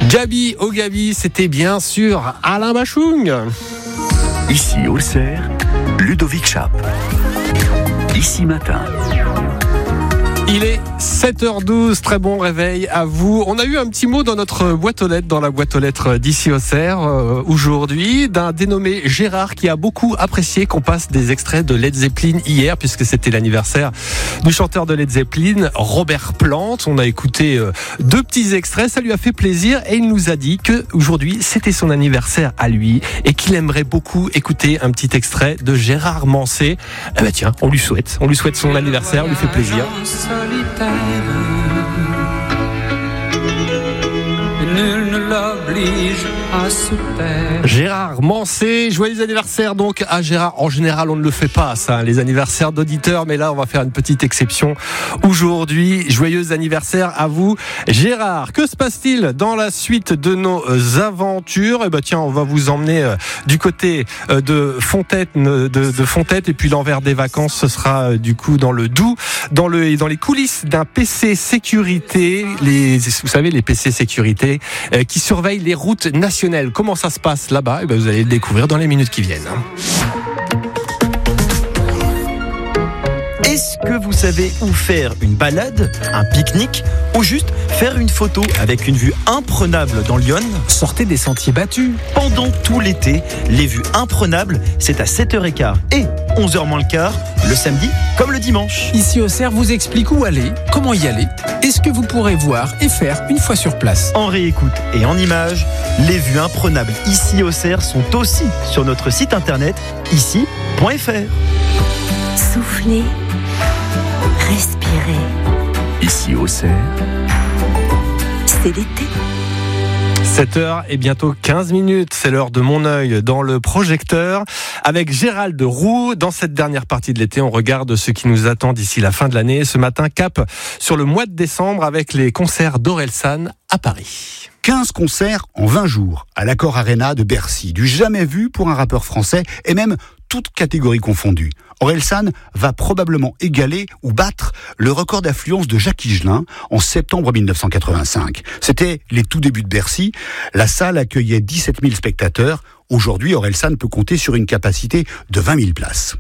Gabi au Gabi, c'était bien sûr Alain Bachung. Ici Auxerre, Ludovic Schaap. Ici Matin. Il est 7h12, très bon réveil à vous. On a eu un petit mot dans notre boîte aux lettres, dans la boîte aux lettres d'ici Auxerre, aujourd'hui, d'un dénommé Gérard qui a beaucoup apprécié qu'on passe des extraits de Led Zeppelin hier, puisque c'était l'anniversaire du chanteur de Led Zeppelin, Robert Plant. On a écouté 2 petits extraits, ça lui a fait plaisir et il nous a dit que aujourd'hui c'était son anniversaire à lui et qu'il aimerait beaucoup écouter un petit extrait de Gérard Manset. Eh ben tiens, on lui souhaite son anniversaire, on lui fait plaisir. Nul ne l'oblige à se taire. Gérard Manset, joyeux anniversaire donc à Gérard. En général, on ne le fait pas, ça, les anniversaires d'auditeurs, mais là, on va faire une petite exception aujourd'hui. Joyeux anniversaire à vous, Gérard. Que se passe-t-il dans la suite de nos aventures ? Eh ben, tiens, on va vous emmener du côté de Fontaine, de Fontaine, et puis l'envers des vacances, ce sera du coup dans le Doubs, dans les coulisses d'un PC sécurité. Vous savez, les PC sécurité qui surveillent les routes nationales. Comment ça se passe là-bas ? Vous allez le découvrir dans les minutes qui viennent. Est-ce que vous savez où faire une balade, un pique-nique ou juste faire une photo avec une vue imprenable dans l'Yonne ? Sortez des sentiers battus. Pendant tout l'été, les vues imprenables, c'est à 7h15 et 11h moins le quart, le samedi comme le dimanche. Ici Auxerre vous explique où aller, comment y aller et ce que vous pourrez voir et faire une fois sur place. En réécoute et en images, les vues imprenables ici Auxerre sont aussi sur notre site internet ici.fr. Soufflez, respirez. Ici Auxerre, C'est l'été. 7h et bientôt 15 minutes, c'est l'heure de mon œil dans le projecteur. Avec Gérald Roux, dans cette dernière partie de l'été, on regarde ce qui nous attend d'ici la fin de l'année. Ce matin, cap sur le mois de décembre avec les concerts d'Orelsan à Paris. 15 concerts en 20 jours à l'Accor Arena de Bercy, du jamais vu pour un rappeur français et même toutes catégories confondues. Orelsan va probablement égaler ou battre le record d'affluence de Jacques Higelin en septembre 1985. C'était les tout débuts de Bercy. La salle accueillait 17 000 spectateurs. Aujourd'hui, Orelsan peut compter sur une capacité de 20 000 places.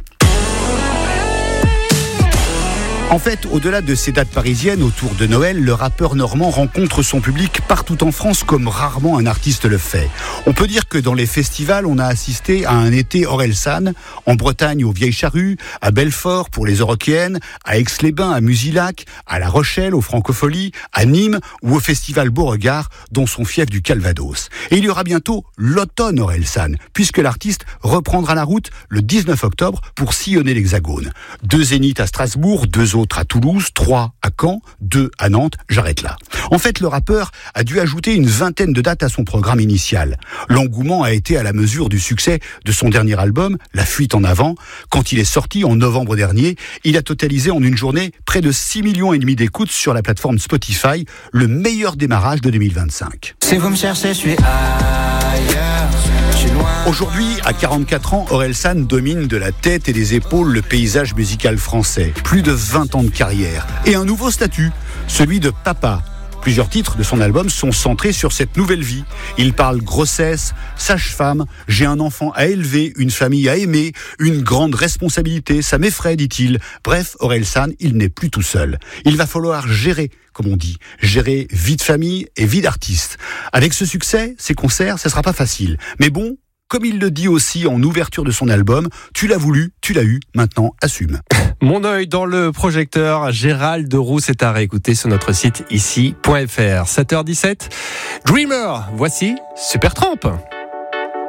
En fait, au-delà de ces dates parisiennes autour de Noël, le rappeur normand rencontre son public partout en France comme rarement un artiste le fait. On peut dire que dans les festivals, on a assisté à un été Orelsan, en Bretagne aux Vieilles Charrues, à Belfort pour les Eurokéennes, à Aix-les-Bains, à Musillac, à La Rochelle, aux Francopholies, à Nîmes ou au festival Beauregard, dont son fief du Calvados. Et il y aura bientôt l'automne Orelsan, puisque l'artiste reprendra la route le 19 octobre pour sillonner l'Hexagone. 2 zéniths à Strasbourg, 2 autres à Toulouse, 3 à Caen, 2 à Nantes, j'arrête là. En fait, le rappeur a dû ajouter une vingtaine de dates à son programme initial. L'engouement a été à la mesure du succès de son dernier album, La Fuite en Avant. Quand il est sorti en novembre dernier, il a totalisé en une journée près de 6,5 millions d'écoutes sur la plateforme Spotify, le meilleur démarrage de 2025. Si vous me cherchez, je suis ailleurs. Aujourd'hui, à 44 ans, Orelsan domine de la tête et des épaules le paysage musical français. Plus de 20 ans de carrière. Et un nouveau statut, celui de papa. Plusieurs titres de son album sont centrés sur cette nouvelle vie. Il parle grossesse, sage-femme, j'ai un enfant à élever, une famille à aimer, une grande responsabilité, ça m'effraie, dit-il. Bref, Orelsan, il n'est plus tout seul. Il va falloir gérer, comme on dit, gérer vie de famille et vie d'artiste. Avec ce succès, ces concerts, ça sera pas facile. Mais bon, comme il le dit aussi en ouverture de son album, tu l'as voulu, tu l'as eu, maintenant assume. Mon œil dans le projecteur, Gérald Roux, c'est à réécouter sur notre site ici.fr. 7h17, Dreamer, voici Supertramp.